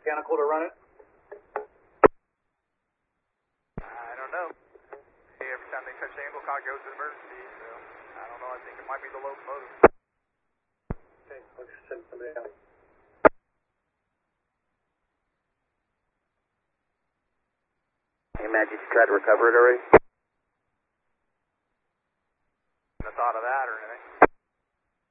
mechanical to run it? I don't know. See, every time they touch the angle cock goes to emergency, so I don't know. I think it might be the locomotive. Okay, let's send somebody out. Hey, Matt, did you try to recover it already?